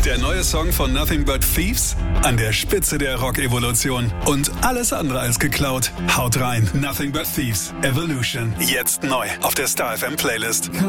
Der neue Song von Nothing But Thieves? An der Spitze der Rock-Evolution. Und alles andere als geklaut. Haut rein. Nothing But Thieves. Evolution. Jetzt neu auf der Star FM Playlist.